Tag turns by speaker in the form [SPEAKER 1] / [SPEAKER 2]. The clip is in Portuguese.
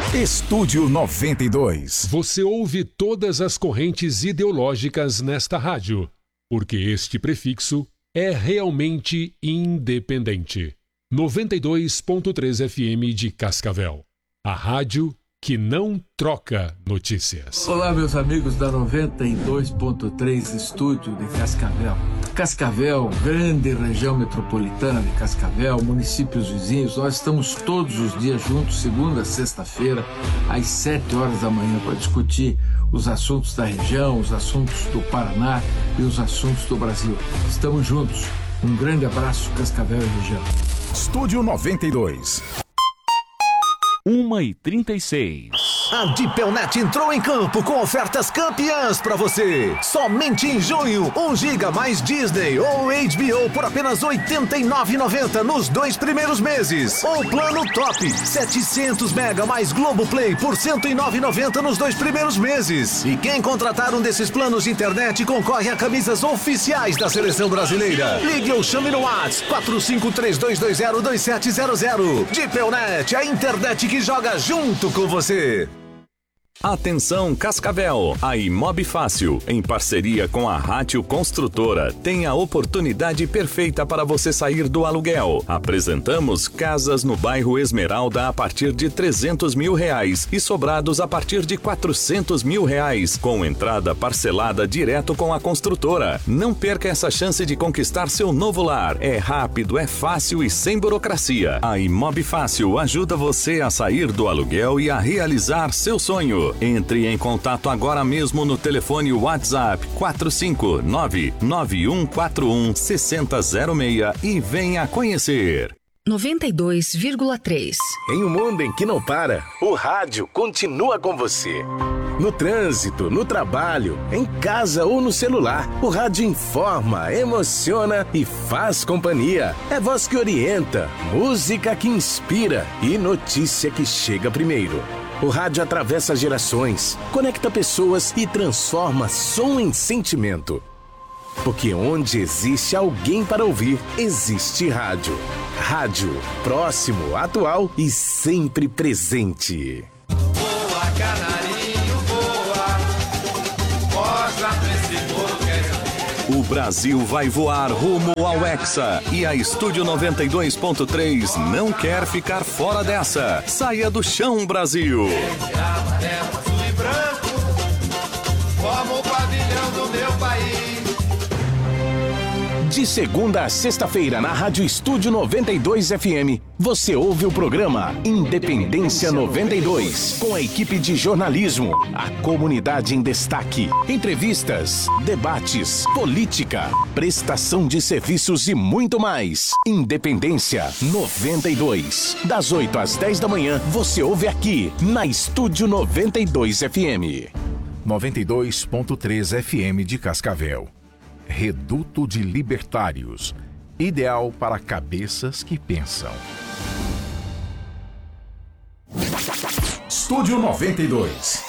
[SPEAKER 1] Estúdio 92.
[SPEAKER 2] Você ouve todas as correntes ideológicas nesta rádio, porque este prefixo é realmente independente. 92.3 FM de Cascavel. A rádio que não troca notícias.
[SPEAKER 3] Olá, meus amigos da 92.3 Estúdio de Cascavel. Cascavel, grande região metropolitana de Cascavel, municípios vizinhos, nós estamos todos os dias juntos, segunda a sexta-feira, às 7 horas da manhã, para discutir os assuntos da região, os assuntos do Paraná e os assuntos do Brasil. Estamos juntos. Um grande abraço, Cascavel e região.
[SPEAKER 1] Estúdio 92.
[SPEAKER 4] 1h36.
[SPEAKER 5] A Dipelnet entrou em campo com ofertas campeãs pra você. Somente em junho, 1 GB mais Disney ou HBO por apenas R$ 89,90 nos 2 primeiros meses. Ou plano top, 700 MB mais Globoplay por R$ 109,90 nos 2 primeiros meses. E quem contratar um desses planos de internet concorre a camisas oficiais da Seleção Brasileira. Ligue ou chame no WhatsApp 4532202700. Dipelnet, a internet que joga junto com você.
[SPEAKER 4] Atenção Cascavel, a Imob Fácil, em parceria com a Rádio Construtora, tem a oportunidade perfeita para você sair do aluguel. Apresentamos casas no bairro Esmeralda a partir de R$300 mil e sobrados a partir de R$400 mil, com entrada parcelada direto com a construtora. Não perca essa chance de conquistar seu novo lar. É rápido, é fácil e sem burocracia. A Imob Fácil ajuda você a sair do aluguel e a realizar seu sonho. Entre em contato agora mesmo no telefone WhatsApp 459-9141-6006 e venha conhecer.
[SPEAKER 6] 92,3.
[SPEAKER 7] Em um mundo em que não para, o rádio continua com você. No trânsito, no trabalho, em casa ou no celular, o rádio informa, emociona e faz companhia. É voz que orienta, música que inspira e notícia que chega primeiro. O rádio atravessa gerações, conecta pessoas e transforma som em sentimento. Porque onde existe alguém para ouvir, existe rádio. Rádio, próximo, atual e sempre presente.
[SPEAKER 8] Boa, canarinho, boa. Mostra pra esse povo que é...
[SPEAKER 4] O Brasil vai voar rumo ao Hexa e a Estúdio 92.3 não quer ficar fora dessa. Saia do chão, Brasil!
[SPEAKER 8] Amarelo, azul e branco, como o pavilhão do meu país.
[SPEAKER 7] De segunda a sexta-feira na Rádio Estúdio 92 FM, você ouve o programa Independência 92, com a equipe de jornalismo, a comunidade em destaque, entrevistas, debates, política, prestação de serviços e muito mais. Independência 92. Das 8 às 10 da manhã, você ouve aqui na Estúdio 92 FM.
[SPEAKER 1] 92.3 FM de Cascavel. Reduto de Libertários. Ideal para cabeças que pensam. Estúdio 92.